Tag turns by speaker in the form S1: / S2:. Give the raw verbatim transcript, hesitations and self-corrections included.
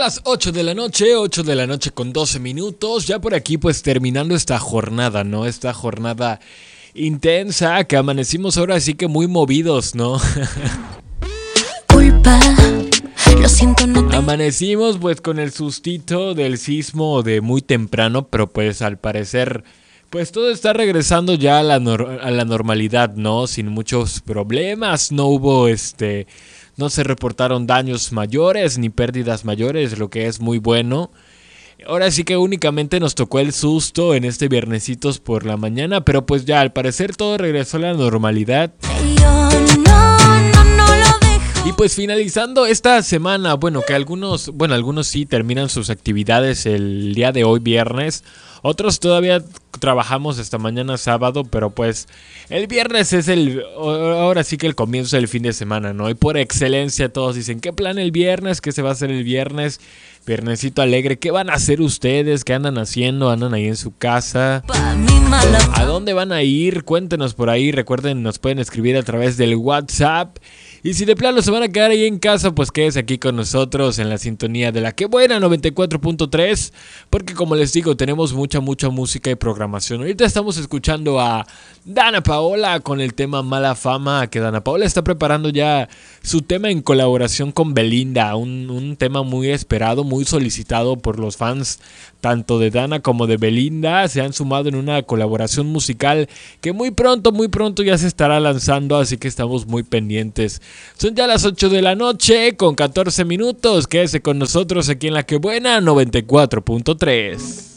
S1: las ocho de la noche, ocho de la noche con doce minutos, ya por aquí pues terminando esta jornada, ¿no? Esta jornada intensa que amanecimos ahora sí que muy movidos, ¿no?
S2: Culpa, lo siento, no te...
S1: Amanecimos pues con el sustito del sismo de muy temprano, pero pues al parecer pues todo está regresando ya a la, nor- a la normalidad, ¿no? Sin muchos problemas, no hubo este... No se reportaron daños mayores ni pérdidas mayores, lo que es muy bueno. Ahora sí que únicamente nos tocó el susto en este viernesitos por la mañana, pero pues ya al parecer todo regresó a la normalidad.
S2: Yo no, no, no lo dejo.
S1: Y pues finalizando esta semana, bueno, que algunos, bueno, algunos sí terminan sus actividades el día de hoy viernes, otros todavía trabajamos hasta mañana sábado, pero pues el viernes es el, ahora sí que el comienzo del fin de semana, ¿no? Y por excelencia todos dicen, ¿qué plan el viernes? ¿Qué se va a hacer el viernes? Viernesito alegre, ¿qué van a hacer ustedes? ¿Qué andan haciendo? ¿Andan ahí en su casa?
S2: Pa' mi mala fama.
S1: ¿A dónde van a ir? Cuéntenos por ahí, recuerden, nos pueden escribir a través del WhatsApp. Y si de plano se van a quedar ahí en casa, pues quédese aquí con nosotros en la sintonía de La Que Buena noventa y cuatro punto tres, porque como les digo, tenemos mucha, mucha música y programación. Ahorita estamos escuchando a Dana Paola con el tema Mala Fama, que Dana Paola está preparando ya su tema en colaboración con Belinda, un, un tema muy esperado, muy solicitado por los fans tanto de Dana como de Belinda. Se han sumado en una colaboración musical que muy pronto, muy pronto ya se estará lanzando, así que estamos muy pendientes. Son ya las ocho de la noche con catorce minutos. Quédese con nosotros aquí en La Que Buena noventa y cuatro punto tres.